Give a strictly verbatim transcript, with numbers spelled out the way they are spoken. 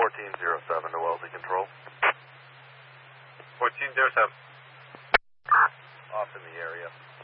fourteen zero seven to Wellesley Control. fourteen zero seven. Off in the area.